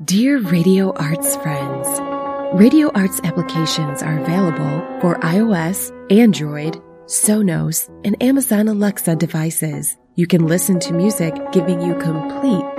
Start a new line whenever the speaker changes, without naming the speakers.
Dear Radio Arts friends, Radio Arts applications are available for iOS, Android, Sonos, and Amazon Alexa devices. You can listen to music giving you complete